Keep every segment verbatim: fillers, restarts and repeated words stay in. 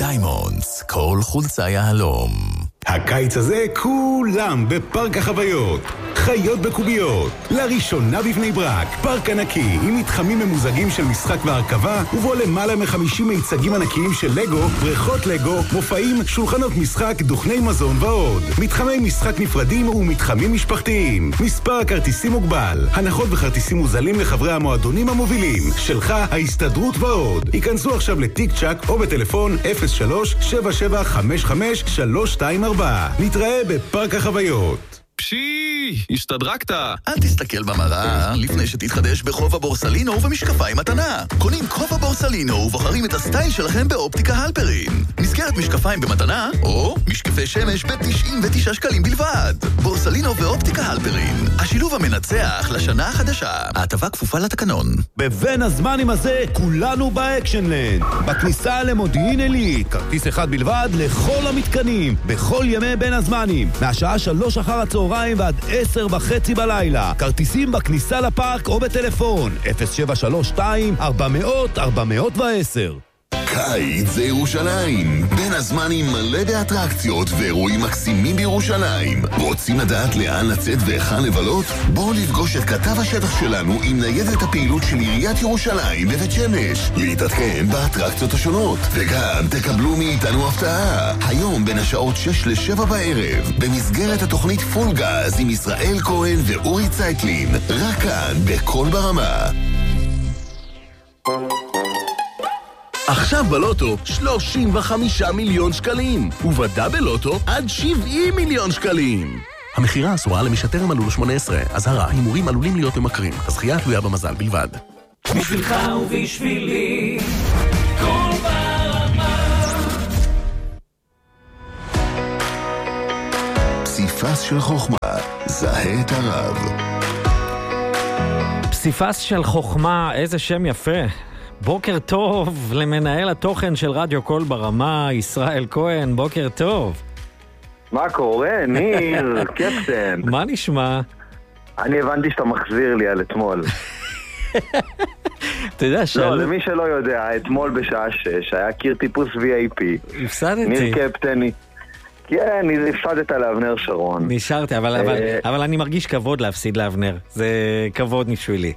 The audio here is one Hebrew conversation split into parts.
דיימונדס, כל חולצה יהלום. הקיץ הזה כולם בפארק החוויות. חיות בקוביות. לראשונה בבני ברק. פארק ענקי עם מתחמים ממוזגים של משחק והרכבה, ובו למעלה מ-חמישים מיצגים ענקיים של לגו, בריכות לגו, מופעים, שולחנות משחק, דוכני מזון ועוד. מתחמי משחק נפרדים ומתחמים משפחתיים. מספר הכרטיסים מוגבל. הנחות וכרטיסים מוזלים לחברי המועדונים המובילים. שלך, ההסתדרות ועוד. היכנסו עכשיו לטיק צ'ק או בטלפון אפס שלוש שבע שבע חמש חמש שלוש שתיים ארבע. נתראה בפארק החוויות. פשי, השתדרקת. אל תסתכל במראה לפני שתתחדש בחובה בורסלינו ובמשקפיים מתנה. קונים חובה בורסלינו ובוחרים את הסטייל שלכם באופטיקה הלפרין. מסגרת משקפיים במתנה או משקפי שמש ב-תשעים ותשעה שקלים בלבד. בורסלינו ואופטיקה הלפרין, השילוב המנצח לשנה החדשה. ההטבה כפופה לתקנון. בבין הזמנים הזה כולנו באקשנלנד. בכניסה למודיעין עילית, כרטיס אחד בלבד לכל המתקנים בכל ימי בין הזמנים, מהשעה שלוש אחר הצהריים ועד עשר וחצי בלילה. כרטיסים בכניסה לפארק או בטלפון אפס שבע שלוש שתיים ארבע מאות ארבע מאות ועשר. קיץ זה ירושלים. בין הזמנים מלא באטרקציות ואירועים מקסימים בירושלים. רוצים לדעת לאן לצאת והיכן לבלות? בואו לפגוש את כתב השטח שלנו עם ניידת הפעילות של עיריית ירושלים בבית שמש. להתעדכן באטרקציות השונות. וגם תקבלו מאיתנו הפתעה. היום בין השעות שש לשבע בערב, במסגרת התוכנית פול גז עם ישראל כהן ואורי צייטלין. רק כאן, בכל ברמה. עכשיו בלוטו שלושים וחמישה מיליון שקלים, ובדאבל לוטו עד שבעים מיליון שקלים. המחירה אסורה למי שטרם מלאו שמונה עשרה. אזהרה, הימורים עלולים להיות ממכרים. הזכייה תלויה במזל בלבד. בשבילך ובשבילי כל ברמה. פסיפס של חוכמה, זהה את הרב. פסיפס של חוכמה, איזה שם יפה. בוקר טוב למנהל התוכן של רדיו קול ברמה, ישראל כהן, בוקר טוב. מה קורה, ניר, קפטן? מה נשמע? אני הבנתי שאתה מחזיר לי על אתמול. אתה יודע ש... לא, למי שלא יודע, אתמול בשעה שש היה קיר טיפוס וי איי פי. הפסדתי. ניר קפטני. כן, הפסדת לאבנר שרון. נשארתי, אבל, אבל, אבל אני מרגיש כבוד להפסיד לאבנר. זה כבוד בשבילי.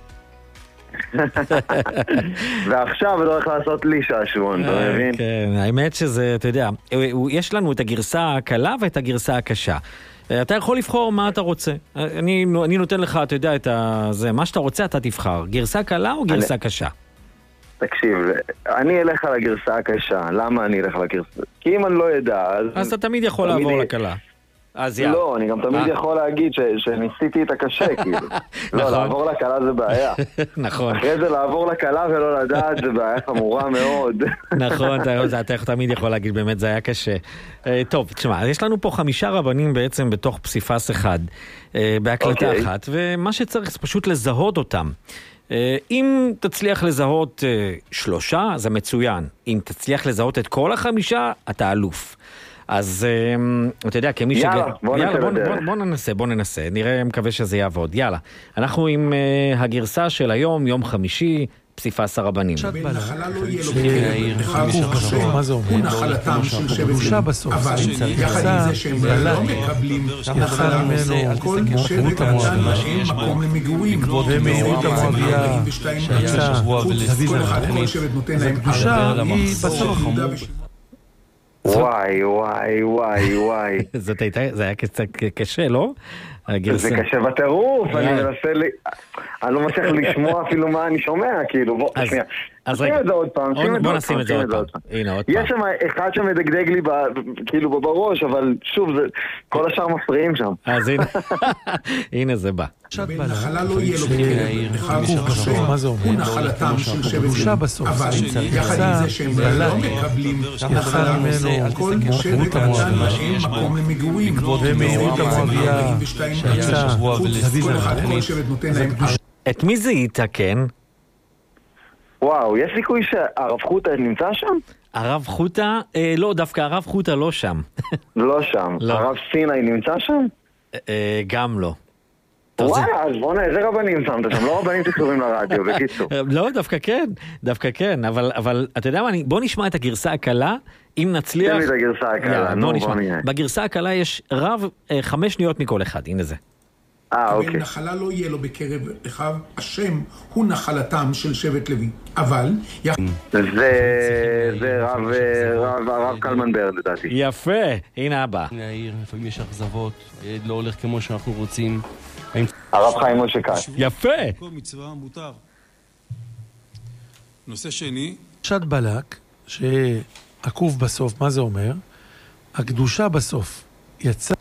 ועכשיו אתה הולך לעשות לי שעשועון, אתה מבין? כן, האמת שזה, אתה יודע, יש לנו את הגרסה הקלה ואת הגרסה הקשה. אתה יכול לבחור מה אתה רוצה. אני, אני נותן לך, אתה יודע, את זה, מה שאתה רוצה אתה תבחר. גרסה קלה או גרסה קשה? תקשיב, אני אלך על הגרסה הקשה. למה אני אלך על הגרסה? כי אם אני לא יודע, אז... אז אתה תמיד יכול לעבור לקלה. אז יאללה. לא, אני גם תמיד יכול להגיד שניסיתי את הקשה, כאילו. לא, לעבור לקלה זה בעיה. נכון. אחרי זה לעבור לקלה ולא לדעת זה בעיה חמורה מאוד. נכון, אתה תמיד יכול להגיד, באמת זה היה קשה. טוב, תשמע, יש לנו פה חמישה רבנים בעצם בתוך פסיפס אחד, בהקלטה אחת, ומה שצריך זה פשוט לזהות אותם. אם תצליח לזהות שלושה, זה מצוין. אם תצליח לזהות את כל החמישה, אתה אלוף. אז אתה יודע, כמי ש... יאללה, בוא ננסה בוא, בדרך. בוא, בוא ננסה, בוא ננסה. נראה, מקווה שזה יעבוד. יאללה. אנחנו עם uh, הגרסה של היום, יום חמישי, פסיפס הרבנים. נחלה לא יהיה לו בקרב, מה זה אומר? הוא נחלתם של שבט לוי. אבל יחד עם זה שהם לא מקבלים נחלה ממנו, כל שבט נתן להם מקום למגורים. ומהירות המואביה, יצא, כל אחד, כל שבט נותן להם קדושה, היא בשר החמור. וואי, וואי, וואי, וואי. זה היה קצת קשה, לא? זה קשה בטירוף, אני מנסה לי... אני לא מצליח לשמוע אפילו מה אני שומע, כאילו, בוא, שנייה. שים את זה עוד פעם, שים את זה עוד פעם. בוא נשים את זה עוד פעם. הנה, עוד פעם. יש שם אחד שמדגדג לי כאילו בראש, אבל שוב, כל השאר מפריעים שם. אז הנה, הנה זה בא. נחלה לא יהיה לו בקרב, מה זה אומר? הוא נחלתם של שבט לוי. אבל יחד עם זה שהם לא מקבלים נחלה ממנו, כל שבט נתן להם מקום למגורים. ומהירות המואביה, יצא, כל אחד, כל שבט נותן להם קדושה. את מי זה יתקן? וואו, יש סיכוי שהרב חוטה נמצא שם? הרב חוטה? אה, לא, דווקא הרב חוטה לא שם. לא שם. לא. הרב סיני נמצא שם? אה, גם לא. וואלה, אז בוא'נה, איזה רבנים שמת שם? לא רבנים שקשורים לרדיו, בקיצור. לא, דווקא כן, דווקא כן, אבל אתה יודע מה, בוא נשמע את הגרסה הקלה, אם נצליח... תן לי את הגרסה הקלה, נו, בוא נראה. בגרסה הקלה יש רב חמש שניות מכל אחד, הנה זה. אה, אוקיי. נחלה לא יהיה לו בקרב אחיו, השם הוא נחלתם של שבט לוי. אבל... זה רב קלמן ברד, לדעתי. יפה, הנה הבא. העיר, לפעמים יש אכזבות, הילד לא הולך כמו שאנחנו רוצים. הרב חיים משה קאט. יפה. כל מצווה מותר. נושא שני. פרשת בלק, שעקוב בסוף, מה זה אומר? הקדושה בסוף יצא...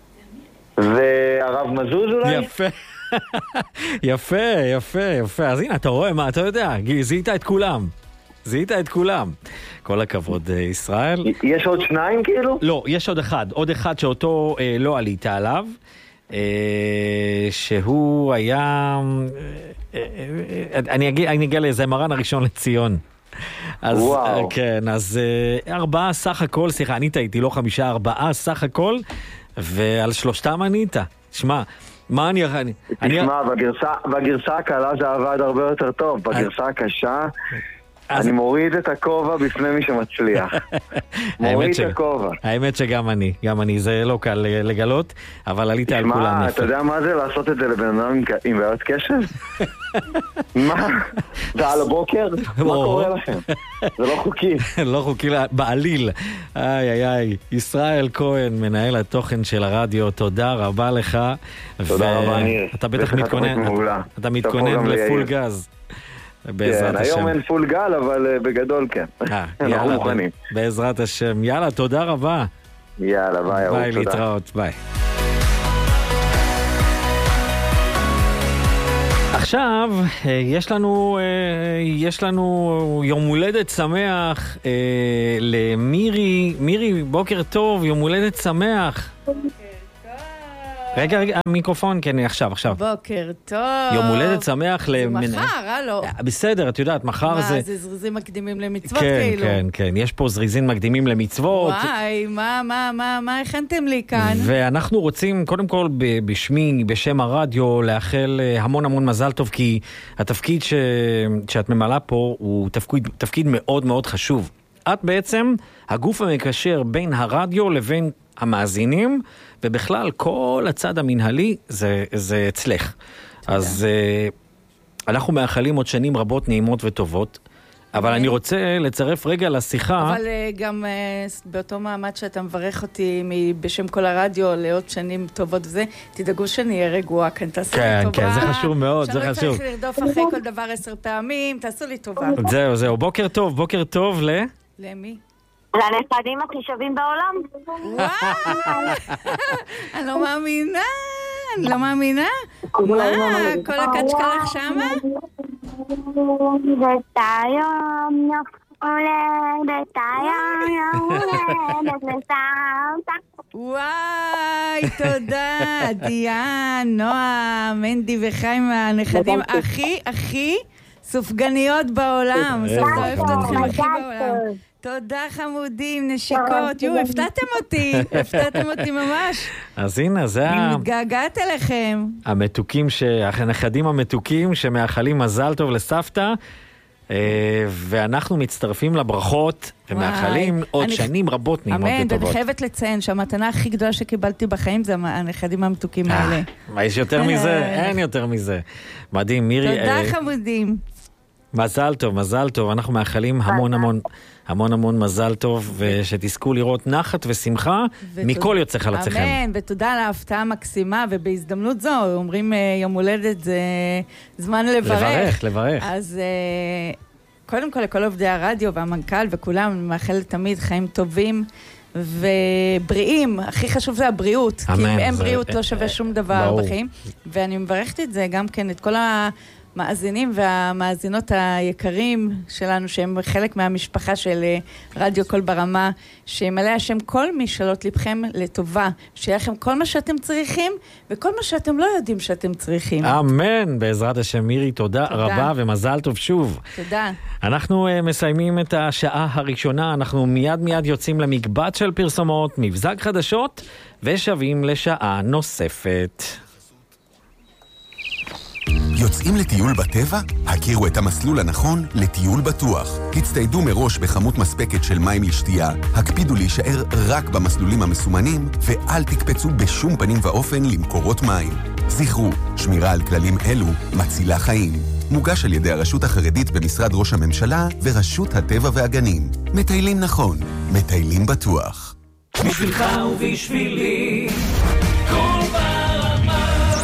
והרב מזוז אולי? יפה. יפה, יפה, יפה. אז הנה, אתה רואה מה, אתה יודע, זיהית את כולם. זיהית את כולם. כל הכבוד, ישראל. יש עוד שניים כאילו? לא, יש עוד אחד. עוד אחד שאותו אה, לא עלית עליו. אה, שהוא היה... אה, אה, אני אגיע, אני אגיע לאיזה מרן הראשון לציון. אז, וואו. כן, אז אה, ארבעה סך הכל, סליחה, ענית איתי, לא חמישה, ארבעה סך הכל. ועל שלושתם ענית. שמע, מה אני... תשמע, בגרסה הקלה זה עבד הרבה יותר טוב. בגרסה הקשה, אני מוריד את הכובע בפני מי שמצליח. מוריד את הכובע. האמת שגם אני, גם אני, זה לא קל לגלות, אבל עלית על כולם יפה. אתה יודע מה זה לעשות את זה לבן אדם עם בעיות קשב? מה? זה על הבוקר? מה קורה לכם? זה לא חוקי. לא חוקי, בעליל. איי איי איי. ישראל כהן, מנהל התוכן של הרדיו, תודה רבה לך. תודה רבה, ניר. אתה בטח מתכונן, אתה מתכונן לפול גז. כן, היום אין פול גל, אבל בגדול כן. אנחנו מוכנים. בעזרת השם. יאללה, תודה רבה. יאללה, ביי. ביי, להתראות, ביי. עכשיו, יש לנו, יש לנו יום הולדת שמח למירי. מירי, בוקר טוב, יום הולדת שמח. רגע, רגע, המיקרופון, כן, עכשיו, עכשיו. בוקר טוב. יום הולדת שמח למנהל. זה מחר, הלו. בסדר, את יודעת, מחר זה... מה, זה זריזים מקדימים למצוות כן, כאילו? כן, כן, יש פה זריזים מקדימים למצוות. וואי, מה, מה, מה, מה הכנתם לי כאן? ואנחנו רוצים, קודם כל, בשמי, בשם הרדיו, לאחל המון המון מזל טוב, כי התפקיד ש... שאת ממלאה פה הוא תפקיד, תפקיד מאוד מאוד חשוב. את בעצם הגוף המקשר בין הרדיו לבין המאזינים, ובכלל כל הצד המנהלי זה, זה אצלך. אז uh, אנחנו מאחלים עוד שנים רבות נעימות וטובות, אבל אני רוצה לצרף רגע לשיחה. אבל uh, גם uh, באותו מעמד שאתה מברך אותי בשם כל הרדיו לעוד שנים טובות וזה, תדאגו שאני אהיה רגועה כאן, תעשו כן, לי טובה. כן, זה חשוב מאוד, זה חשוב. שלא צריך לרדוף אחרי כל דבר עשר פעמים, תעשו לי טובה. זהו, זהו, בוקר טוב, בוקר טוב ל... למי? לנכדים הכי שווים בעולם. וואו, אני לא מאמינה, אני לא מאמינה. מה, כל הקצ'קלך שמה? הולדת היום, הולדת היום, הולדת לסבתא. וואי, תודה, דיאן, נועה, מנדי וחיים, הנכדים הכי הכי סופגניות בעולם. סוף סוף אוהבת אתכם הכי בעולם. תודה חמודים, נשיקות. יו, הפתעתם אותי, הפתעתם אותי ממש. אז הנה, זה אני מתגעגעת אליכם. המתוקים, הנכדים המתוקים שמאחלים מזל טוב לסבתא, ואנחנו מצטרפים לברכות ומאחלים עוד שנים רבות נעימות וטובות. אמן, ואני חייבת לציין שהמתנה הכי גדולה שקיבלתי בחיים זה הנכדים המתוקים האלה. מה, יש יותר מזה? אין יותר מזה. מדהים, מירי. תודה חמודים. מזל טוב, מזל טוב. אנחנו מאחלים המון המון המון המון מזל טוב, ושתזכו לראות נחת ושמחה מכל יוצא חלציכם. אמן, ותודה על ההפתעה המקסימה, ובהזדמנות זו, אומרים יום הולדת זה זמן לברך. לברך, לברך. אז קודם כל לכל עובדי הרדיו והמנכ"ל וכולם, מאחלת תמיד חיים טובים ובריאים. הכי חשוב זה הבריאות, כי אם אין בריאות לא שווה שום דבר בחיים. ואני מברכת את זה גם כן, את כל ה... מאזינים והמאזינות היקרים שלנו, שהם חלק מהמשפחה של רדיו קול ברמה, שימלא השם כל משאלות לבכם לטובה, שיהיה לכם כל מה שאתם צריכים, וכל מה שאתם לא יודעים שאתם צריכים. אמן, בעזרת השם. מירי, תודה, תודה. רבה ומזל טוב שוב. תודה. אנחנו uh, מסיימים את השעה הראשונה, אנחנו מיד מיד יוצאים למקבץ של פרסומות, מבזק חדשות, ושבים לשעה נוספת. יוצאים לטיול בטבע? הכירו את המסלול הנכון לטיול בטוח. הצטיידו מראש בכמות מספקת של מים לשתייה, הקפידו להישאר רק במסלולים המסומנים, ואל תקפצו בשום פנים ואופן למקורות מים. זכרו, שמירה על כללים אלו מצילה חיים. מוגש על ידי הרשות החרדית במשרד ראש הממשלה ורשות הטבע והגנים. מטיילים נכון, מטיילים בטוח. בשבילך ובשבילי, כל ברמה.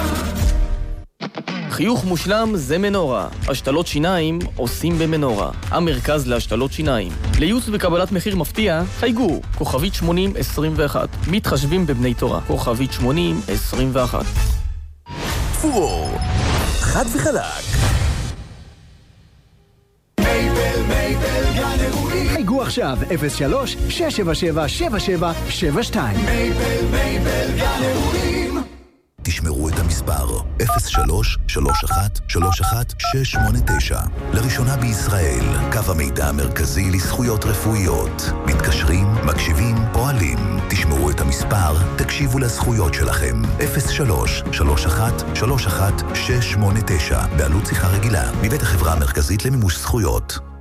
חיוך מושלם זה מנורה. השתלות שיניים עושים במנורה. המרכז להשתלות שיניים. לייעוץ וקבלת מחיר מפתיע, חייגו. כוכבית שמונים עשרים ואחת. מתחשבים בבני תורה. כוכבית שמונים עשרים ואחת. פור. חד וחלק. מייבל, מייבל, גן אירועים. חייגו עכשיו, אפס שלוש שש שבע שבע שבע שבע שבע שתיים. מייבל, מייבל, גן אירועים. תשמרו את המספר אפס שלוש שלוש אחת שלוש אחת שש שמונה תשע. לראשונה בישראל, קו המידע המרכזי לזכויות רפואיות. מתקשרים, מקשיבים, פועלים. תשמרו את המספר, תקשיבו לזכויות שלכם. אפס שלוש שלוש אחת שלוש אחת שש שמונה תשע. בעלות שיחה רגילה, מבית החברה המרכזית למימוש זכויות.